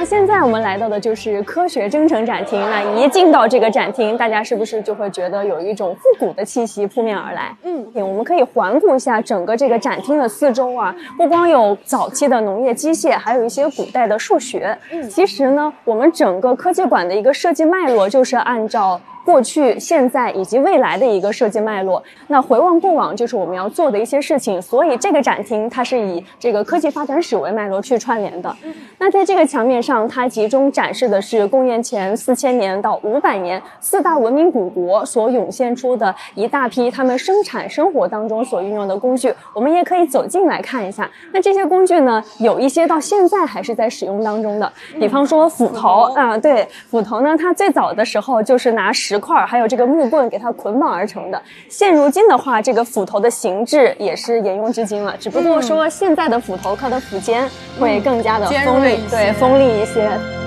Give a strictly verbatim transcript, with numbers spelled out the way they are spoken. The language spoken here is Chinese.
现在我们来到的就是科学征程展厅，那一进到这个展厅，大家是不是就会觉得有一种复古的气息扑面而来？嗯，我们可以环顾一下整个这个展厅的四周啊，不光有早期的农业机械，还有一些古代的数学。嗯，其实呢，我们整个科技馆的一个设计脉络就是按照过去、现在以及未来的一个设计脉络。那回望过往，就是我们要做的一些事情。所以这个展厅它是以这个科技发展史为脉络去串联的。那在这个墙面上，它集中展示的是公元前四千年到五百年四大文明古国所涌现出的一大批他们生产生活当中所运用的工具。我们也可以走进来看一下。那这些工具呢，有一些到现在还是在使用当中的。比方说斧头啊，对，斧头呢，它最早的时候就是拿石块还有这个木棍给它捆绑而成的。现如今的话，这个斧头的形制也是沿用至今了，只不过说现在的斧头它的斧尖会更加的锋利，对，锋利一些。